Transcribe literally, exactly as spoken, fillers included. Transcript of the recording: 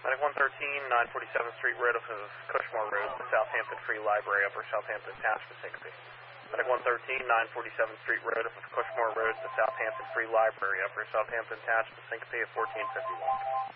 Medic one thirteen, nine forty-seventh Street Road off of Cushmore Road, the Southampton Free Library, Upper Southampton Attachment Syncope. Medic one thirteen, nine forty-seventh Street Road off of Cushmore Road, the Southampton Free Library, Upper Southampton Attachment Syncope at fourteen fifty-one.